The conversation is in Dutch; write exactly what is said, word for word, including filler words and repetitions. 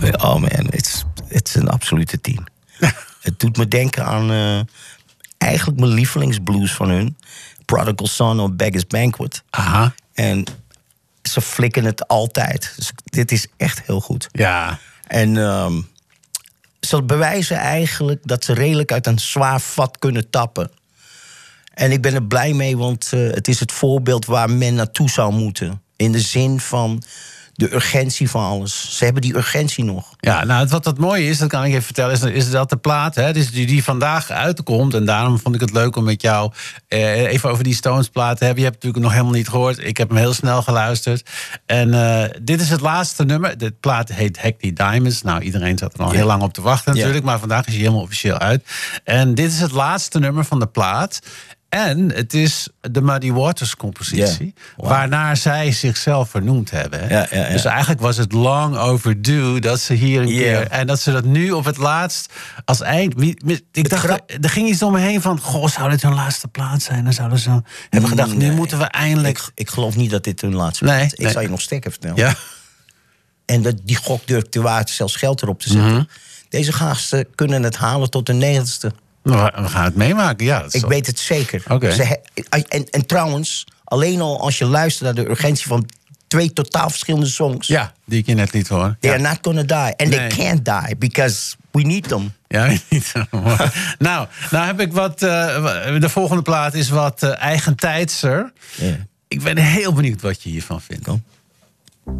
Oh man, het is een absolute tien. Het doet me denken aan uh, eigenlijk mijn lievelingsblues van hun. Prodigal Son of Beggar's Banquet. Aha. En ze flikken het altijd. Dus dit is echt heel goed. Ja. En um, ze bewijzen eigenlijk dat ze redelijk uit een zwaar vat kunnen tappen. En ik ben er blij mee, want uh, het is het voorbeeld waar men naartoe zou moeten. In de zin van de urgentie van alles. Ze hebben die urgentie nog. Ja, nou, wat het mooie is, dat kan ik even vertellen, is, is dat de plaat, hè, dus die, die vandaag uitkomt. En daarom vond ik het leuk om met jou eh, even over die Stones-plaat te hebben. Je hebt het natuurlijk nog helemaal niet gehoord. Ik heb hem heel snel geluisterd. En uh, dit is het laatste nummer. De plaat heet Hackney Diamonds. Nou, iedereen zat er al ja. heel lang op te wachten natuurlijk. Ja. Maar vandaag is hij helemaal officieel uit. En dit is het laatste nummer van de plaat. En het is de Muddy Waters compositie, Yeah. Wow. waarnaar zij zichzelf vernoemd hebben. Hè? Ja, ja, ja. Dus eigenlijk was het long overdue dat ze hier een Yeah. keer... En dat ze dat nu op het laatst als eind... Ik dacht, grap- er ging iets om me heen van... Goh, zou dit hun laatste plaat zijn? Dan zouden ze hebben gedacht, nu Nee. moeten we eindelijk... Ik, ik geloof niet dat dit hun laatste Nee, plaat is. Ik nee. zal je nog sterker vertellen. Ja. En dat, die gok durft te waard zelfs geld erop te zetten. Mm-hmm. Deze gasten kunnen het halen tot de negentigste. We we gaan het meemaken, ja. Dat is Ik wel- weet het zeker. Oké. Ze he- en, en trouwens, alleen al als je luistert naar de urgentie van twee totaal verschillende songs. Ja, die ik je net liet horen. They Ja. are not gonna die. And Nee. they can't die, because we need them. Ja, niet zo mooi. nou, nou heb ik wat... Uh, de volgende plaat is wat uh, eigentijdser. Yeah. Ik ben heel benieuwd wat je hiervan vindt. Kom.